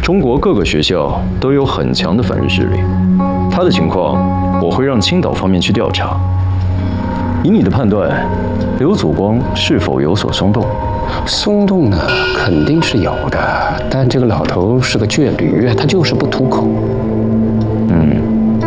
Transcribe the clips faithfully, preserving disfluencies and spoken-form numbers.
中国各个学校都有很强的反日势力，他的情况我会让青岛方面去调查。以你的判断，刘祖光是否有所松动？ 松动呢，肯定是有的，但这个老头是个倔驴，他就是不吐口。 嗯，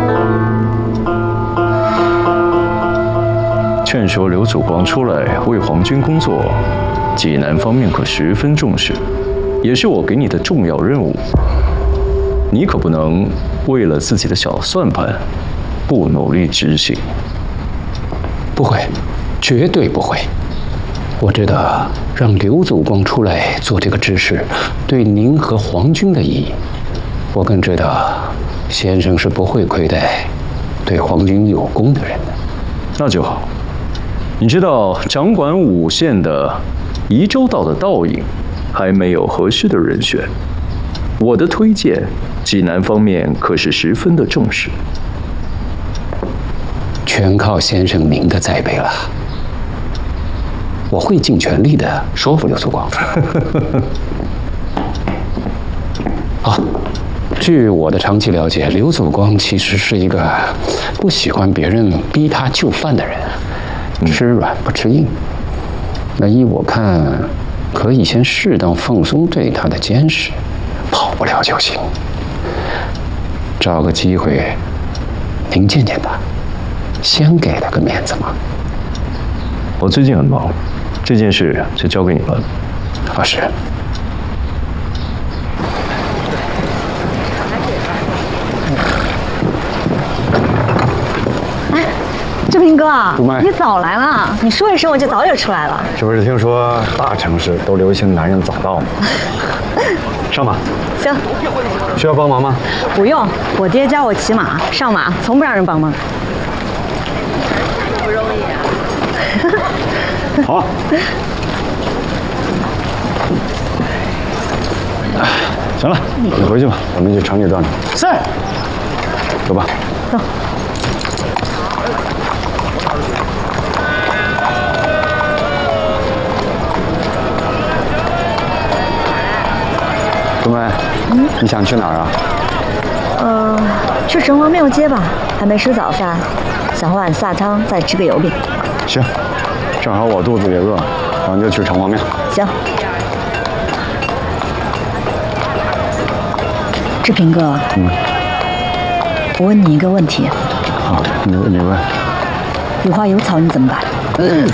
劝说刘祖光出来为皇军工作，济南方面可十分重视，也是我给你的重要任务。你可不能为了自己的小算盘，不努力执行。 不会，绝对不会。我知道让刘祖光出来做这个指示，对您和皇军的意义。我更知道，先生是不会亏待对皇军有功的人的。 那就好。你知道掌管五县的宜州道的道营还没有合适的人选，我的推荐，济南方面可是十分的重视。 全靠先生您的栽培了，我会尽全力的说服刘祖光。啊，据我的长期了解，刘祖光其实是一个不喜欢别人逼他就范的人，吃软不吃硬。那依我看，可以先适当放松对他的监视，跑不了就行。找个机会，您见见他。先给他个面子嘛。 我最近很忙，这件事就交给你了。 啊，是。 哎，志平哥， 你早来了，你说一声我就早点出来了。 是不是听说大城市都流行男人早到吗？上马。 行。 需要帮忙吗？ 不用，我爹教我骑马，上马从不让人帮忙。 好、啊，行了，你回去吧，我们去城里转转。 是。 走吧。 走。 冬梅，嗯，你想去哪儿啊？ 呃，去城隍庙街吧，还没吃早饭，想喝碗萨汤，再吃个油饼。 行。正好我肚子也饿，咱就去城隍庙。 行。志平哥，嗯，我问你一个问题。 好，你你问。 有花有草你怎么办？嗯。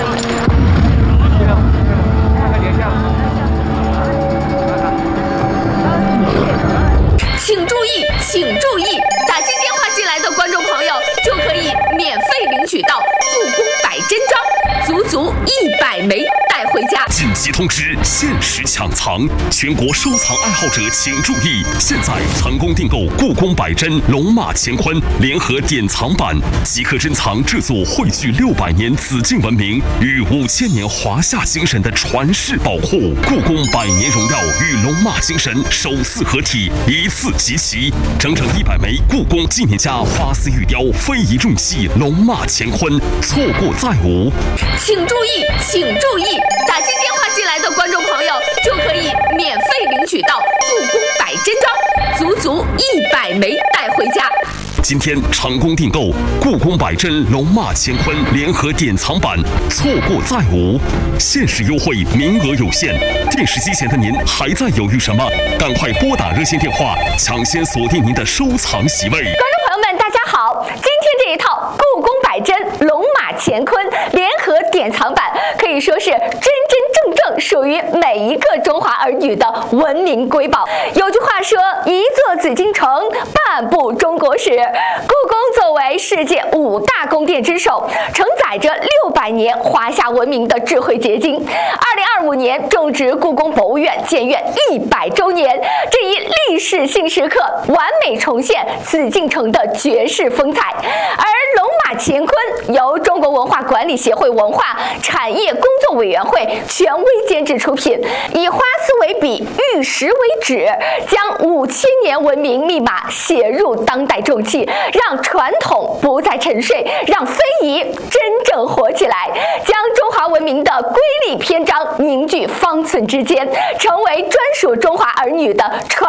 请注意，请注意，打进电话进来的观众朋友就可以免费领取到故宫百珍装，足足一百枚带回家。 紧急通知，限时抢藏，全国收藏爱好者请注意！现在成功订购故宫百珍龙马乾坤联合典藏版，即可珍藏这座汇聚六百年紫禁文明与五千年华夏精神的传世宝库。故宫百年荣耀与龙马精神首次合体，一次集齐，整整一百枚故宫纪念家花丝玉雕非遗重器龙马乾坤，错过再无。 请注意，请注意，打进电话进来的观众朋友就可以免费领取到故宫百珍装，足足一百枚带回家。 今天成功订购故宫百珍龙马乾坤联合典藏版，错过再无，限时优惠，名额有限。电视机前的您还在犹豫什么？赶快拨打热线电话，抢先锁定您的收藏席位。 观众朋友们，大家好，今天这一套故宫百珍龙马乾坤联合典藏版可以说是真真正正属于每一个中华儿女的文明瑰宝。有句话说，一座紫禁城，半部中国史。故宫作为世界五大宫殿之首，承载着六百年华夏文明的智慧结晶。二零二五年正值故宫博物院建院一百周年，这一历史性时刻完美重现紫禁城的绝世风采。而龙马乾坤由中国文化管理协会文化产业工作委员会权威监制出品，以花丝为笔，玉石为纸，将五千年文明密码写入当代重器，让传统不再沉睡，让非遗真正活起来，将中华文明的瑰丽篇章凝聚方寸之间，成为专属中华儿女的传